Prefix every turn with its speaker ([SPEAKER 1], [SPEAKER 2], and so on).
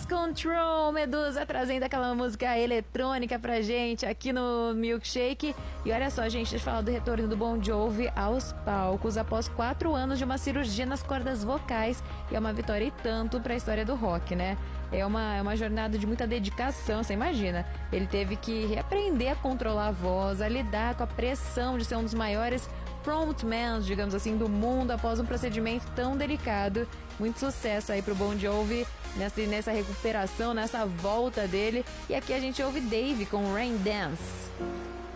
[SPEAKER 1] Lost Control, Medusa trazendo aquela música eletrônica pra gente aqui no Milkshake. E olha só, gente, deixa eu falar do retorno do Bon Jovi aos palcos após 4 anos de uma cirurgia nas cordas vocais. E é uma vitória e tanto pra história do rock, né? É uma jornada de muita dedicação, você imagina. Ele teve que reaprender a controlar a voz, a lidar com a pressão de ser um dos maiores frontmans, digamos assim, do mundo após um procedimento tão delicado. Muito sucesso aí pro Bon Jovi nessa recuperação, nessa volta dele. E aqui a gente ouve Dave com Rain Dance.